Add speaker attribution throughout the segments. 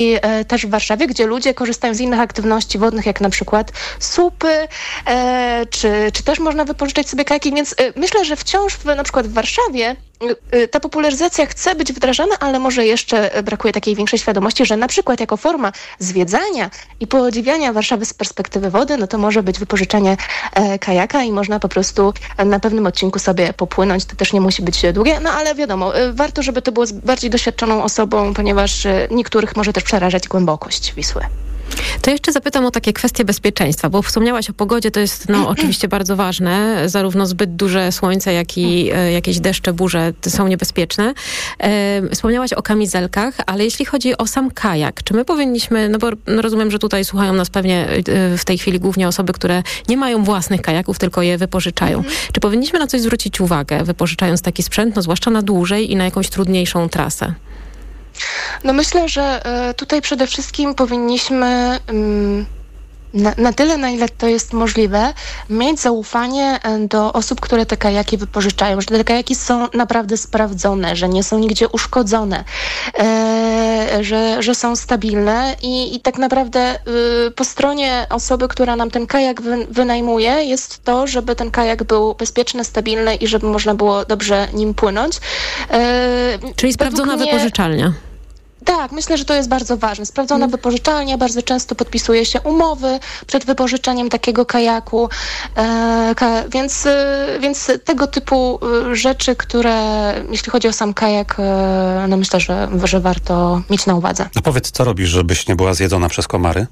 Speaker 1: też w Warszawie, gdzie ludzie korzystają z innych aktywności wodnych, jak na przykład słupy, czy też można wypożyczać sobie kajaki, więc myślę, że wciąż na przykład w Warszawie ta popularyzacja chce być wdrażana, ale może jeszcze brakuje takiej większej świadomości, że na przykład jako forma zwiedzania i podziwiania Warszawy z perspektywy wody, no to może być wypożyczenie kajaka i można po prostu na pewnym odcinku sobie popłynąć. To też nie musi być długie, no ale wiadomo, warto, żeby to było z bardziej doświadczoną osobą, ponieważ niektórych może też przerażać głębokość Wisły.
Speaker 2: To jeszcze zapytam o takie kwestie bezpieczeństwa, bo wspomniałaś o pogodzie, to jest oczywiście bardzo ważne. Zarówno zbyt duże słońce, jak i jakieś deszcze, burze są niebezpieczne. Wspomniałaś o kamizelkach, ale jeśli chodzi o sam kajak, czy my powinniśmy, no bo rozumiem, że tutaj słuchają nas pewnie w tej chwili głównie osoby, które nie mają własnych kajaków, tylko je wypożyczają. Czy powinniśmy na coś zwrócić uwagę, wypożyczając taki sprzęt, no zwłaszcza na dłużej i na jakąś trudniejszą trasę?
Speaker 1: No myślę, że tutaj przede wszystkim powinniśmy na tyle, na ile to jest możliwe, mieć zaufanie do osób, które te kajaki wypożyczają, że te kajaki są naprawdę sprawdzone, że nie są nigdzie uszkodzone, że są stabilne i tak naprawdę po stronie osoby, która nam ten kajak wynajmuje, jest to, żeby ten kajak był bezpieczny, stabilny i żeby można było dobrze nim płynąć.
Speaker 2: Czyli sprawdzona wypożyczalnia.
Speaker 1: Tak, myślę, że to jest bardzo ważne. Sprawdzona wypożyczalnia, bardzo często podpisuje się umowy przed wypożyczeniem takiego kajaku, więc tego typu rzeczy, które, jeśli chodzi o sam kajak, no myślę, że warto mieć na uwadze.
Speaker 3: A powiedz, co robisz, żebyś nie była zjedzona przez komary?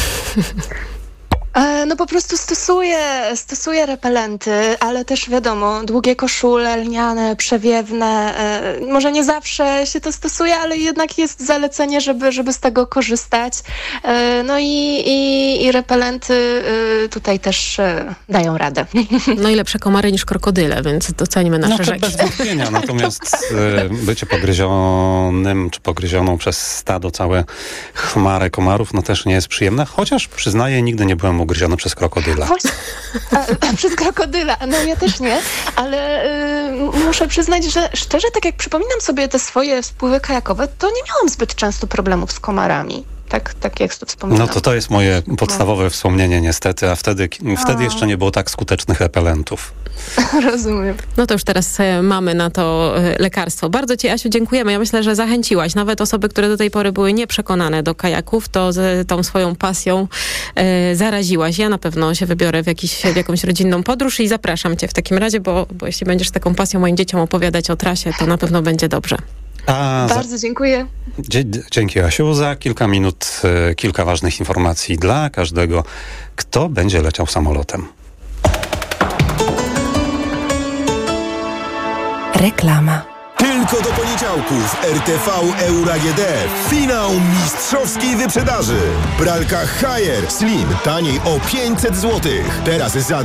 Speaker 1: No po prostu stosuję repelenty, ale też wiadomo, długie koszule, lniane, przewiewne. Może nie zawsze się to stosuje, ale jednak jest zalecenie, żeby z tego korzystać. No i repelenty tutaj też dają radę.
Speaker 2: No i lepsze komary niż krokodyle, więc docenimy nasze rzeczy.
Speaker 3: Bez wątpienia, natomiast bycie pogryzionym czy pogryzioną przez stado całe chmarę komarów, no też nie jest przyjemne, chociaż przyznaję, nigdy nie byłem ugryziony przez krokodyla.
Speaker 1: Właśnie, przez krokodyla. No ja też nie, ale muszę przyznać, że szczerze, tak jak przypominam sobie te swoje spływy kajakowe, to nie miałam zbyt często problemów z komarami. Tak jak to wspominam.
Speaker 3: No to jest moje podstawowe wspomnienie niestety, a wtedy jeszcze nie było tak skutecznych repelentów.
Speaker 1: Rozumiem.
Speaker 2: No to już teraz mamy na to lekarstwo. Bardzo Ci, Asiu, dziękujemy. Ja myślę, że zachęciłaś nawet osoby, które do tej pory były nieprzekonane do kajaków, to z tą swoją pasją zaraziłaś. Ja na pewno się wybiorę w jakąś rodzinną podróż i zapraszam Cię w takim razie, bo jeśli będziesz taką pasją moim dzieciom opowiadać o trasie, to na pewno będzie dobrze.
Speaker 1: Bardzo dziękuję.
Speaker 3: Dzięki, Asiu. Za kilka minut kilka ważnych informacji dla każdego, kto będzie leciał samolotem.
Speaker 4: Reklama.
Speaker 5: Tylko do poniedziałków RTV Euro AGD. Finał mistrzowskiej wyprzedaży. Pralka Haier Slim taniej o 500 zł. Teraz za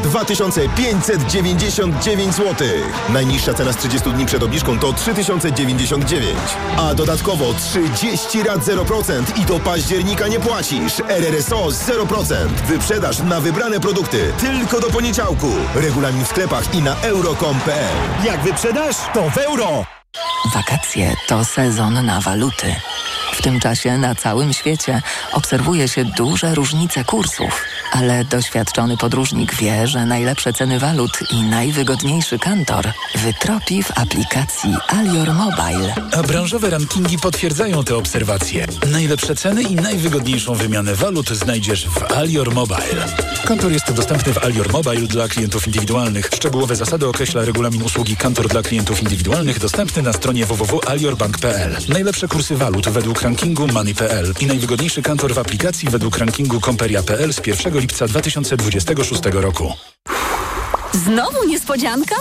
Speaker 5: 2599 zł. Najniższa cena z 30 dni przed obniżką to 3099. A dodatkowo 30 rat 0% i do października nie płacisz. RRSO 0%. Wyprzedaż na wybrane produkty. Tylko do poniedziałku. Regulamin w sklepach i na euro.com.pl.
Speaker 6: Jak wyprzedasz, to w euro.
Speaker 4: Wakacje to sezon na waluty. W tym czasie na całym świecie obserwuje się duże różnice kursów, ale doświadczony podróżnik wie, że najlepsze ceny walut i najwygodniejszy kantor wytropi w aplikacji Alior Mobile.
Speaker 6: A branżowe rankingi potwierdzają te obserwacje. Najlepsze ceny i najwygodniejszą wymianę walut znajdziesz w Alior Mobile. Kantor jest dostępny w Alior Mobile dla klientów indywidualnych. Szczegółowe zasady określa regulamin usługi Kantor dla klientów indywidualnych dostępny na stronie www.aliorbank.pl. Najlepsze kursy walut według rankingu Money.pl i najwygodniejszy kantor w aplikacji według rankingu Komperia.pl z 1 lipca 2026 roku.
Speaker 7: Znowu niespodzianka?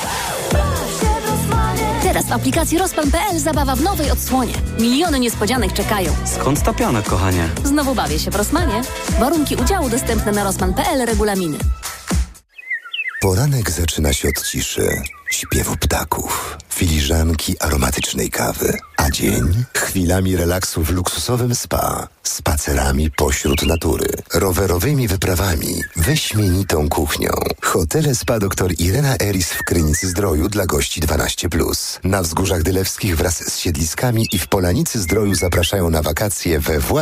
Speaker 7: Teraz w aplikacji Rospan.pl zabawa w nowej odsłonie. Miliony niespodzianek czekają.
Speaker 8: Skąd ta piana, kochanie?
Speaker 7: Znowu bawię się w Rosmanie. Warunki udziału dostępne na Rospan.pl, regulaminy.
Speaker 5: Poranek zaczyna się od ciszy, śpiewu ptaków,
Speaker 8: filiżanki aromatycznej kawy. A dzień? Chwilami relaksu w luksusowym spa, spacerami pośród natury, rowerowymi wyprawami, wyśmienitą kuchnią. Hotele Spa dr Irena Eris w Krynicy-Zdroju dla gości 12+. Na Wzgórzach Dylewskich wraz z siedliskami i w Polanicy-Zdroju zapraszają na wakacje we